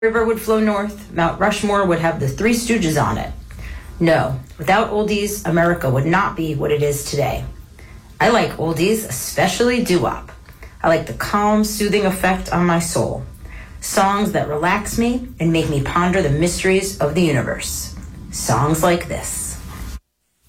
River would flow north, Mount Rushmore would have the Three Stooges on it. No, without oldies, America would not be what it is today. I like oldies, especially doo-wop. I like the calm, soothing effect on my soul. Songs that relax me and make me ponder the mysteries of the universe. Songs like this.